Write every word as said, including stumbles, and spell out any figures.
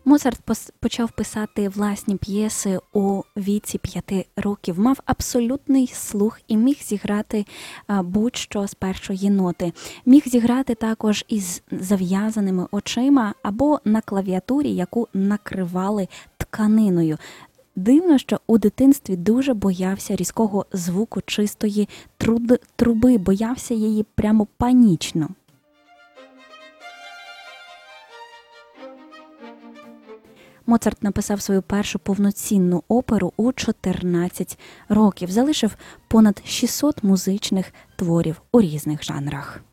Моцарт пос- почав писати власні п'єси у віці п'яти років. Мав абсолютний слух і міг зіграти а, будь-що з першої ноти. Міг зіграти також із зав'язаними очима або на клавіатурі, яку накривали тканиною. Дивно, що у дитинстві дуже боявся різкого звуку чистої труд- труби, боявся її прямо панічно. Моцарт написав свою першу повноцінну оперу у чотирнадцять років, залишив понад шістсот музичних творів у різних жанрах.